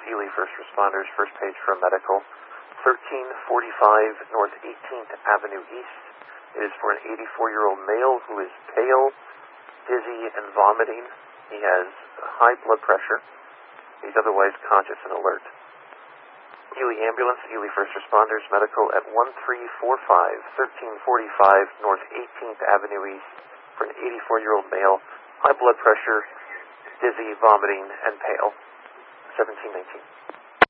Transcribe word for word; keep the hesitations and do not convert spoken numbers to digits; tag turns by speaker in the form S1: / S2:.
S1: Ely First Responders, first page from medical. thirteen forty-five North eighteenth Avenue East. It is for an eighty-four-year-old male who is pale, dizzy, and vomiting. He has high blood pressure. He's otherwise conscious and alert. Ely Ambulance, Ely First Responders, medical at one three four five, thirteen forty-five North eighteenth Avenue East for an eighty-four-year-old male, high blood pressure, dizzy, vomiting, and pale. seventeen nineteen.